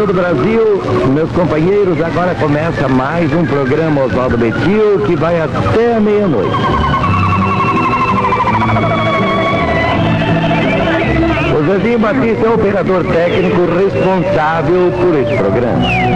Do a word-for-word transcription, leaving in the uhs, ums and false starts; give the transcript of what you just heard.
todo o Brasil, meus companheiros, agora começa mais um programa Oswaldo Betil, que vai até a meia-noite. O Zezinho Batista é o operador técnico responsável por esse programa.